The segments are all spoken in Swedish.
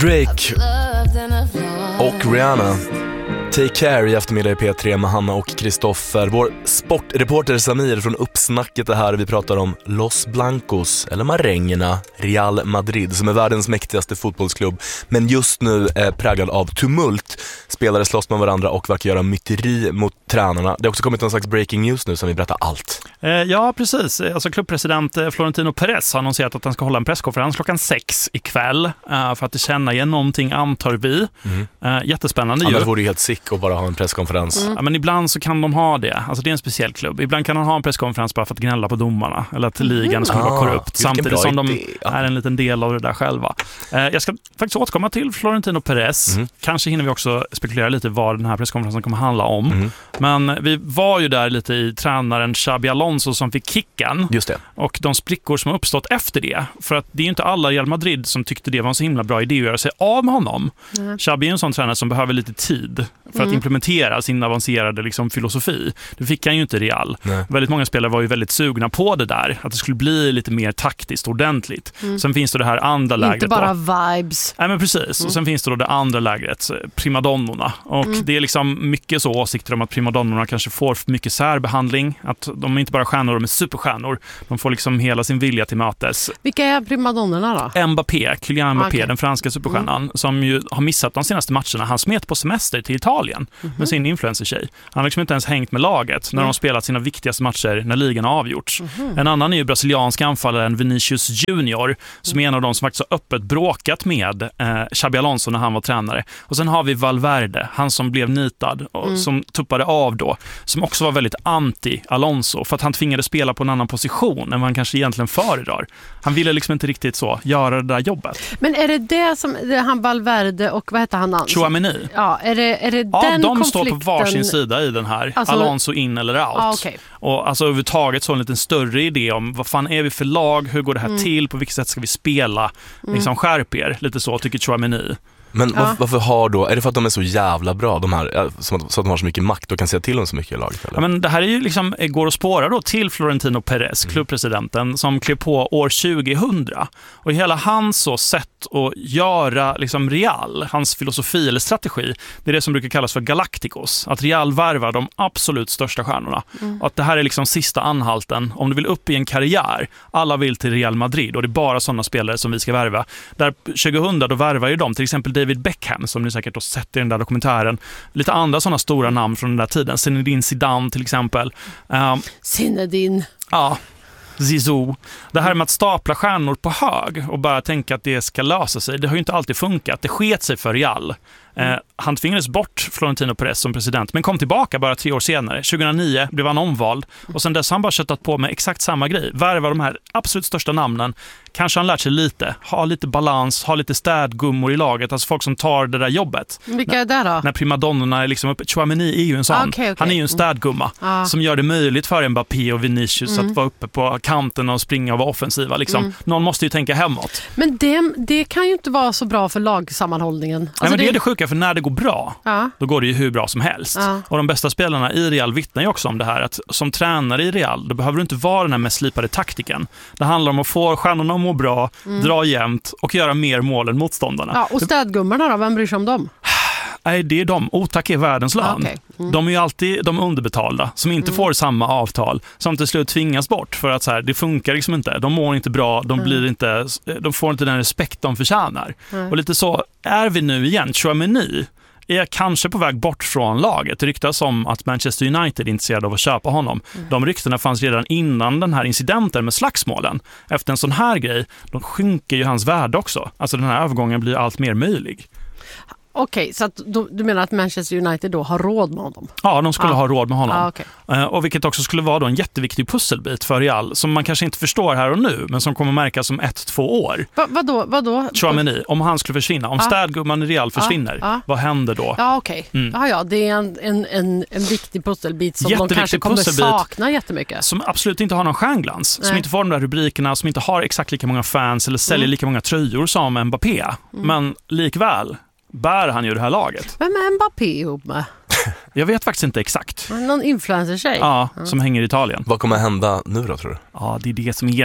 Drake och Rihanna. Take Care i eftermiddag i P3 med Hanna och Kristoffer. Vår sportreporter Samir från Uppsnacket är här. Vi pratar om Los Blancos, eller Marängerna, Real Madrid, som är världens mäktigaste fotbollsklubb, men just nu är präglad av tumult. Spelare slåss med varandra och verkar göra myteri mot tränarna. Det har också kommit någon slags breaking news nu som vi berättar allt. Ja, precis. Alltså, klubbpresident Florentino Perez har annonserat att han ska hålla en presskonferens klockan 6 ikväll för att tillkännage någonting, antar vi. Jättespännande. Annars vore det helt sick att bara ha en presskonferens. Ja, men ibland så kan de ha det. Alltså det är en speciell klubb. Ibland kan han ha en presskonferens bara för att gnälla på domarna eller att ligan skulle vara korrupt, samtidigt som de är en liten del av det där själva. Jag ska faktiskt återkomma till Florentino Perez. Kanske hinner vi också spekulera lite vad den här presskonferensen kommer handla om. Men vi var ju där lite i tränaren Xabi Alonso som fick kicken. Just det. Och de sprickor som har uppstått efter det. För att det är ju inte alla i Real Madrid som tyckte det var en så himla bra idé att göra sig av med honom. Xabi är en sån tränare som behöver lite tid för att implementera sin avancerade liksom, filosofi. Det fick han ju inte i Real. Väldigt många spelare var ju väldigt sugna på det där. Att det skulle bli lite mer taktiskt, ordentligt. Sen finns det här andra lägret. Inte bara då. vibes. Nej, men precis. Och sen finns det då det andra lägret, primadonnorna. Och det är liksom mycket så åsikter om att primadonnorna kanske får för mycket särbehandling. Att de är inte bara stjärnor, de är superstjärnor. De får liksom hela sin vilja till mötes. Vilka är primadonnorna då? Mbappé, Kylian Mbappé, den franska superstjärnan, som ju har missat de senaste matcherna. Han smet på semester till Italien med sin influencer-tjej. Han har liksom inte ens hängt med laget när de spelat sina viktigaste matcher när ligan har avgjorts. En annan är ju brasiliansk anfallaren Vinicius Junior, som är en av de som faktiskt har öppet bråkat med Xabi Alonso när han var tränare. Och sen har vi Valverde, han som blev nitad och som tuppade av då, som också var väldigt anti-Alonso för att han tvingade spela på en annan position än vad han kanske egentligen föredrar. Han ville liksom inte riktigt så göra det där jobbet. Men är det som han Valverde och vad heter han? Chouameni. Ja, är det den de konflikten? står på varsin sida i den här. Alltså, Alonso in eller out. Okay. Och alltså överhuvudtaget så en liten större idé om vad fan är vi för lag, hur går det här till, på vilket sätt ska vi spela, liksom skärp er, lite så tycker Chouameni. Men varför har då, är det för att de är så jävla bra, de här, så att de har så mycket makt och kan säga till om så mycket i laget? Eller? Ja, men det här är ju liksom, går att spåra då till Florentino Perez, klubbpresidenten, som klev på år 2000. Och hela hans så sätt att göra liksom Real, hans filosofi eller strategi, det är det som brukar kallas för Galacticos. Att Real värvar de absolut största stjärnorna. Och att det här är liksom sista anhalten. Om du vill upp i en karriär, alla vill till Real Madrid och det är bara sådana spelare som vi ska värva. Där 2000 då värvar ju de till exempel David Beckham, som ni säkert har sett i den där dokumentären. Lite andra sådana stora namn från den där tiden. Zinedine Zidane till exempel. Zinedine. Ja, Zizou. Det här med att stapla stjärnor på hög och bara tänka att det ska lösa sig, det har ju inte alltid funkat. Det sket sig för Real. Han tvingades bort Florentino Perez som president, men kom tillbaka bara 3 år senare. 2009 blev han omvald och sen dess har han bara köttat på med exakt samma grej. Värva de här absolut största namnen. Kanske han lärt sig lite, ha lite balans, ha lite städgummor i laget, alltså folk som tar det där jobbet. Vilka är det då? När primadonnorna är liksom uppe. Chouameni är ju en sån. Okay. Han är ju en städgumma som gör det möjligt för Mbappé och Vinicius att vara uppe på kanten och springa och vara offensiva. Liksom. Någon måste ju tänka hemåt. Men det kan ju inte vara så bra för lagsammanhållningen. Alltså nej, men det är det sjuka, för när det går bra, då går det ju hur bra som helst. Och de bästa spelarna i Real vittnar ju också om det här, att som tränare i Real, då behöver du inte vara den här mest slipade taktiken. Det handlar om att få stjärnorna att må bra, dra jämnt och göra mer mål än motståndarna. Ja, och städgummorna då, vem bryr sig om dem? Nej, det är de. Otack är världens lön. Okay. De är ju alltid de underbetalda som inte får samma avtal, som till slut tvingas bort för att så här, det funkar liksom inte. De mår inte bra, de får inte den respekt de förtjänar. Och lite så är vi nu igen. Chouameni är kanske på väg bort från laget. Det ryktas om att Manchester United är intresserade av att köpa honom. De ryktena fanns redan innan den här incidenten med slagsmålen. Efter en sån här grej, då sjunker ju hans värde också. Alltså den här övergången blir allt mer möjlig. Okej, så att du menar att Manchester United då har råd med honom? Ja, de skulle ha råd med honom. Okay. Och vilket också skulle vara då en jätteviktig pusselbit för Real, som man kanske inte förstår här och nu, men som kommer märkas om 1-2 år. Vadå? Chouameni, om han skulle försvinna, om städgumman i Real försvinner, vad händer då? Ja, okej. Ja, det är en viktig pusselbit som de kanske kommer sakna jättemycket. Som absolut inte har någon stjärnglans, som inte får de där rubrikerna, som inte har exakt lika många fans eller säljer lika många tröjor som Mbappé. Men likväl bär han ju det här laget. Vem är Mbappé ihop med? Jag vet faktiskt inte exakt. Någon influencer-tjej? Ja, som hänger i Italien. Vad kommer hända nu då, tror du? Ja, det är det som är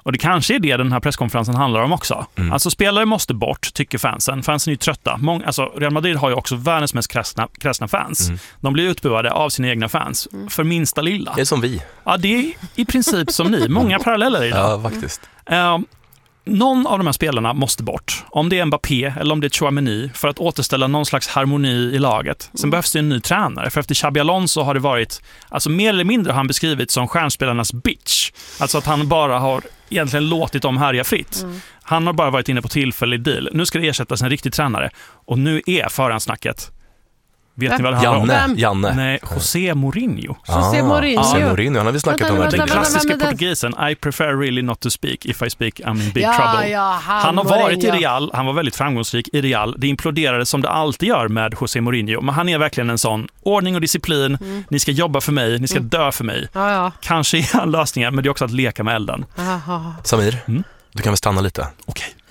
Och det kanske är det den här presskonferensen handlar om också. Alltså spelare måste bort, tycker fansen. Fansen är ju trötta. Real Madrid har ju också världens mest kräsna fans. De blir utbuade av sina egna fans för minsta lilla. Det är som vi. Ja, det är i princip som ni. Många paralleller i det. Ja, faktiskt. Någon av de här spelarna måste bort. Om det är Mbappé eller om det är Tchouaméni, för att återställa någon slags harmoni i laget. Sen behövs det en ny tränare. För efter Xabi Alonso har det varit, alltså mer eller mindre har han beskrivit som stjärnspelarnas bitch. Alltså att han bara har egentligen låtit dem härja fritt. Han har bara varit inne på tillfällig deal. Nu ska det ersättas en riktig tränare. Och nu är förhandsnacket. Vet ni vad det handlar om? Janne. Nej, José Mourinho. José Mourinho, han har vi snackat om. Den klassiska portugisen, I prefer really not to speak. If I speak, I'm in big trouble. Ja, han har varit i Real, han var väldigt framgångsrik i Real. Det imploderade som det alltid gör med José Mourinho. Men han är verkligen en sån ordning och disciplin. Ni ska jobba för mig, ni ska dö för mig. Kanske är han lösningen, men det är också att leka med elden. Samir, du kan väl stanna lite. Okej.